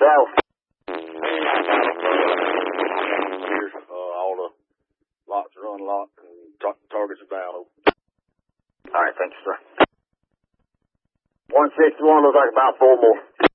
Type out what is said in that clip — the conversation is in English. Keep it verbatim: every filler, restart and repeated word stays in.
yourself? Here, uh, all the lots are unlocked and tar- targets are bound. All right, thank you, sir. one sixty-one looks like about four more.